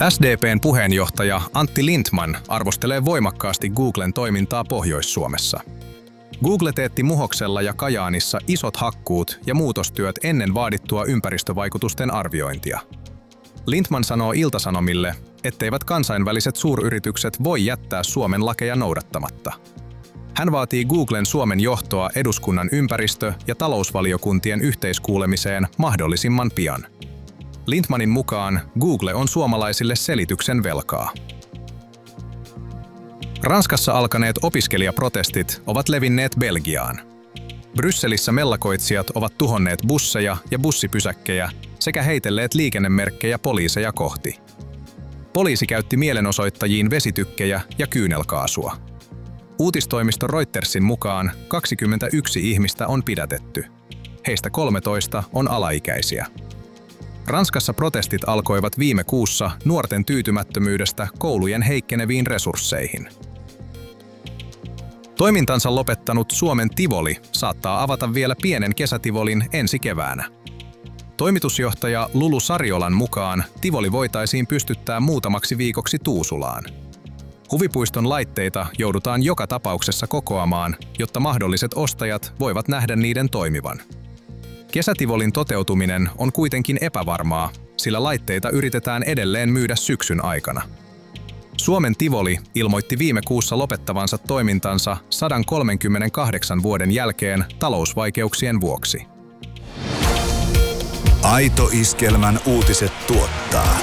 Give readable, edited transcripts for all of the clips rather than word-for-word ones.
SDP:n puheenjohtaja Antti Lindtman arvostelee voimakkaasti Googlen toimintaa Pohjois-Suomessa. Google teetti Muhoksella ja Kajaanissa isot hakkuut ja muutostyöt ennen vaadittua ympäristövaikutusten arviointia. Lindtman sanoo Ilta-Sanomille, etteivät kansainväliset suuryritykset voi jättää Suomen lakeja noudattamatta. Hän vaatii Googlen Suomen johtoa eduskunnan ympäristö- ja talousvaliokuntien yhteiskuulemiseen mahdollisimman pian. Lindtmanin mukaan Google on suomalaisille selityksen velkaa. Ranskassa alkaneet opiskelijaprotestit ovat levinneet Belgiaan. Brysselissä mellakoitsijat ovat tuhonneet busseja ja bussipysäkkejä sekä heitelleet liikennemerkkejä poliiseja kohti. Poliisi käytti mielenosoittajiin vesitykkejä ja kyynelkaasua. Uutistoimisto Reutersin mukaan 21 ihmistä on pidätetty. Heistä 13 on alaikäisiä. Ranskassa protestit alkoivat viime kuussa nuorten tyytymättömyydestä koulujen heikkeneviin resursseihin. Toimintansa lopettanut Suomen Tivoli saattaa avata vielä pienen kesätivolin ensi keväänä. Toimitusjohtaja Lulu Sariolan mukaan Tivoli voitaisiin pystyttää muutamaksi viikoksi Tuusulaan. Huvipuiston laitteita joudutaan joka tapauksessa kokoamaan, jotta mahdolliset ostajat voivat nähdä niiden toimivan. Kesätivolin toteutuminen on kuitenkin epävarmaa, sillä laitteita yritetään edelleen myydä syksyn aikana. Suomen Tivoli ilmoitti viime kuussa lopettavansa toimintansa 138 vuoden jälkeen talousvaikeuksien vuoksi. Aito Iskelmän uutiset tuottaa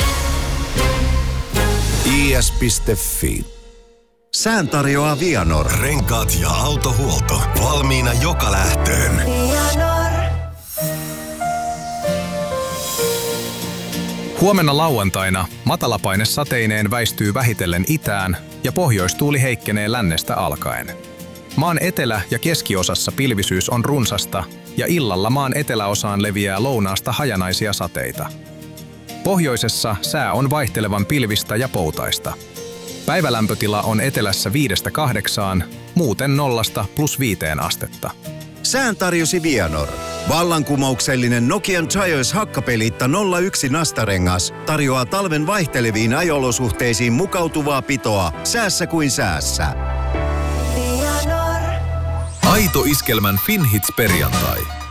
is.fi. Sään tarjoaa Vianor. Renkaat ja autohuolto valmiina joka lähtöön. Huomenna lauantaina matalapaine sateineen väistyy vähitellen itään ja pohjoistuuli heikkenee lännestä alkaen. Maan etelä- ja keskiosassa pilvisyys on runsasta ja illalla maan eteläosaan leviää lounaasta hajanaisia sateita. Pohjoisessa sää on vaihtelevan pilvistä ja poutaista. Päivälämpötila on etelässä 5–8, muuten 0–+5 astetta. Sään tarjosi Vianor. Vallankumouksellinen Nokian Giants hakkapeliitta 01 nastarengas tarjoaa talven vaihteleviin ajolosuhteisiin mukautuvaa pitoa säässä kuin säässä. Aito Iskelmän Finhits perjantai.